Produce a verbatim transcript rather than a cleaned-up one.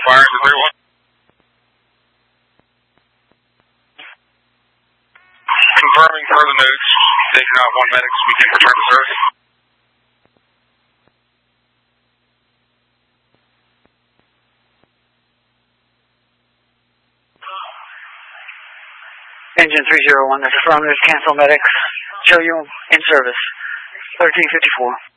fire to three one. Confirming further notes. Taking out one medics, we can return to service. Engine three zero one, that's affirmative, cancel medics, show you in service, thirteen fifty-four.